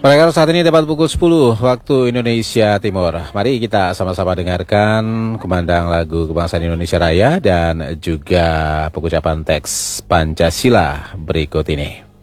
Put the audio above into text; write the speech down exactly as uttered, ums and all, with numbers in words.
Mereka saat ini tepat pukul sepuluh waktu Indonesia Timur. Mari kita sama-sama dengarkan kumandang lagu kebangsaan Indonesia Raya dan juga pengucapan teks Pancasila berikut ini.